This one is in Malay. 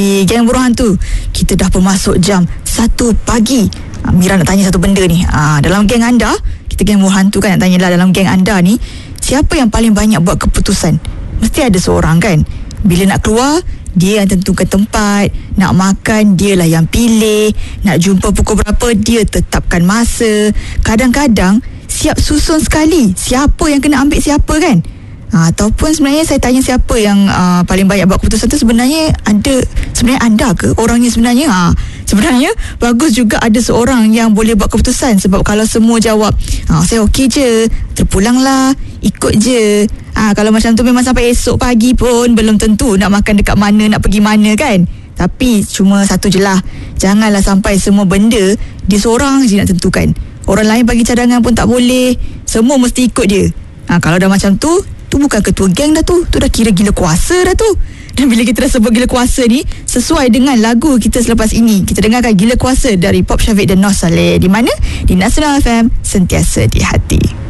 Di Geng Burung Hantu, kita dah bermasuk jam 1 pagi. Mira nak tanya satu benda ni. Dalam geng anda, kita Geng Burung Hantu kan, nak tanyalah dalam geng anda ni, siapa yang paling banyak buat keputusan? Mesti ada seorang kan. Bila nak keluar, dia yang tentukan tempat. Nak makan, dialah yang pilih. Nak jumpa pukul berapa, dia tetapkan masa. Kadang-kadang siap susun sekali siapa yang kena ambil siapa kan. Ataupun sebenarnya saya tanya siapa yang paling banyak buat keputusan tu, sebenarnya anda ke orangnya sebenarnya? Sebenarnya bagus juga ada seorang yang boleh buat keputusan. Sebab kalau semua jawab saya okey je, terpulanglah, ikut je. Kalau macam tu memang sampai esok pagi pun belum tentu nak makan dekat mana, nak pergi mana kan. Tapi cuma satu je lah, janganlah sampai semua benda dia seorang je nak tentukan. Orang lain bagi cadangan pun tak boleh, semua mesti ikut dia. Kalau dah macam tu bukan ketua geng dah tu dah kira gila kuasa dah tu. Dan bila kita dah sebut gila kuasa ni, sesuai dengan lagu kita selepas ini, kita dengarkan Gila Kuasa dari Pop Syafiq dan Nos Saleh. Di mana? Di Nasional FM, sentiasa di hati.